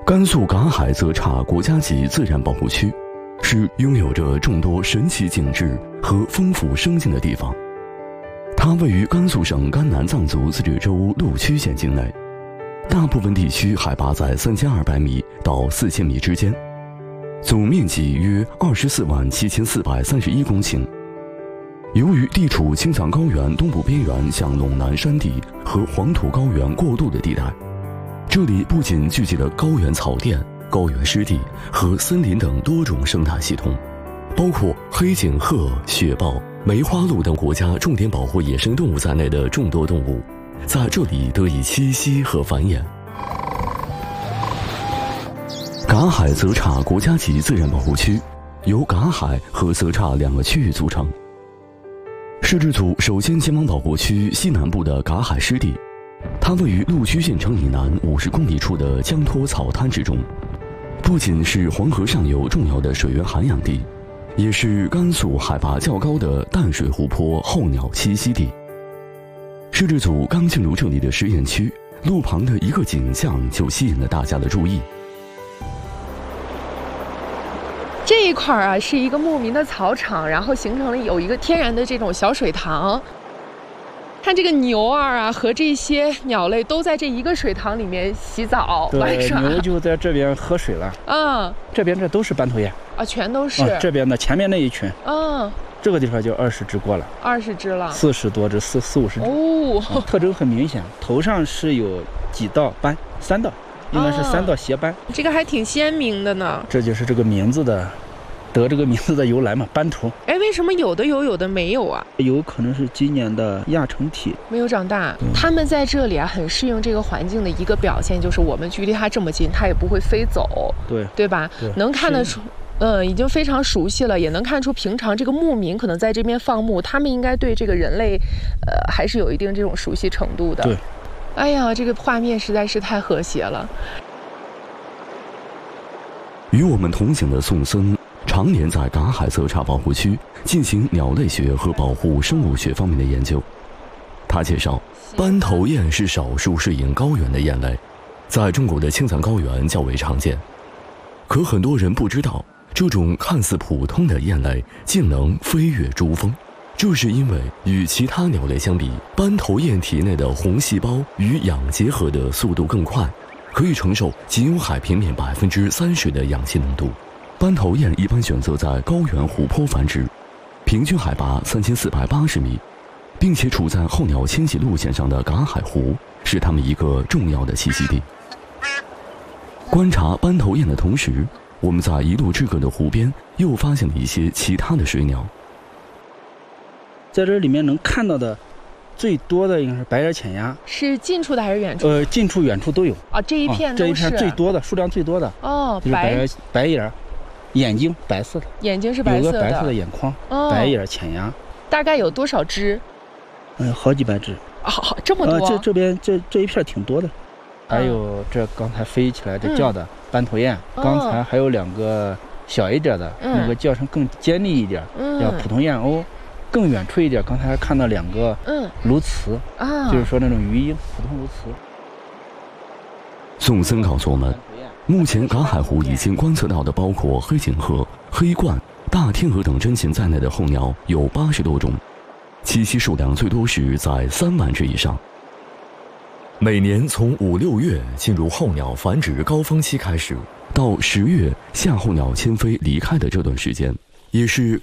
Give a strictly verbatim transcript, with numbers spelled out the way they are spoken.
甘肃尕海泽岔国家级自然保护区是拥有着众多神奇景致和丰富生境的地方。它位于甘肃省甘南藏族自治州鹿区县境内，大部分地区海拔在三千二百米到四千米之间，总面积约二十四万七千四百三十一公顷。由于地处青藏高原东部边缘向陇南山地和黄土高原过渡的地带，这里不仅聚集了高原草甸、高原湿地和森林等多种生态系统，包括黑颈鹤、雪豹、梅花鹿等国家重点保护野生动物在内的众多动物，在这里得以栖息和繁衍。尕海泽岔国家级自然保护区由尕海和泽岔两个区域组成。摄制组首先前往保护区西南部的尕海湿地，它位于鹿区县城以南五十公里处的江脱草滩之中，不仅是黄河上游重要的水源涵养地，也是甘肃海拔较高的淡水湖泊候鸟栖息地。摄制组刚进入这里的实验区，路旁的一个景象就吸引了大家的注意。 这一块啊是一个牧民的草场，然后形成了有一个天然的这种小水塘。看这个牛儿啊和这些鸟类都在这一个水塘里面洗澡玩耍。 牛就在这边喝水了。 嗯， 这边这都是斑头雁啊，全都是。 啊、这边的前面那一群。 嗯， 这个地方就二十只过了。 二十只了。 四十多只，四四五十只。 哦、 啊，特征很明显，头上是有几道斑，三道。应该是三道斜斑、哦， 这个还挺鲜明的呢。 这就是这个名字的，得这个名字的由来嘛，斑头。 哎，为什么有的有，有的没有啊？ 有可能是今年的亚成体没有长大。嗯、它们在这里啊，很适应这个环境的一个表现，就是我们距离它这么近，它也不会飞走。 对， 对吧？ 对， 能看得出。嗯，已经非常熟悉了，也能看出平常这个牧民可能在这边放牧，他们应该对这个人类，呃，还是有一定这种熟悉程度的。 对。 哎呀，这个画面实在是太和谐了。 与我们同行的宋森常年在尕海泽岔保护区进行鸟类学和保护生物学方面的研究。他介绍，斑头雁是少数适应高原的雁类，在中国的青藏高原较为常见。可很多人不知道，这种看似普通的雁类竟能飞越珠峰。这是因为与其他鸟类相比，斑头雁体内的红细胞与氧结合的速度更快，可以承受仅有海平面百分之三十的氧气浓度。斑头雁一般选择在高原湖泊繁殖，平均海拔三千四百八十米，并且处在候鸟迁徙路线上的尕海湖是它们一个重要的栖息地。观察斑头雁的同时，我们在一路之隔的湖边又发现了一些其他的水鸟。 在这里面能看到的最多的应该是白眼浅鸭。 是近处的还是远处？ 呃，近处远处都有啊。这一片都是、 啊、这一片最多的，数量最多的哦， 就是白眼白眼，眼睛白色的， 眼睛是白色的， 有个白色的眼眶，哦、白眼浅鸭。 大概有多少只？ 嗯、呃，好几百只。 啊，好这么多。 呃、这这边这这一片挺多的。还有这刚才飞起来这叫的斑头雁，嗯、刚才还有两个小一点的，嗯、那个叫声更尖利一点，嗯、叫普通雁鸥。更远处一点，刚才还看到两个鸬鹚，嗯、啊，就是说那种鱼鹰，普通鸬鹚。 宋森告诉我们，目前尕海湖已经观测到的包括黑颈鹤、黑鹳、大天鹅等珍禽在内的候鸟有八十多种，栖息数量最多时在三万只以上。每年从五六月进入候鸟繁殖高峰期开始，到十月夏候鸟迁飞离开的这段时间，也是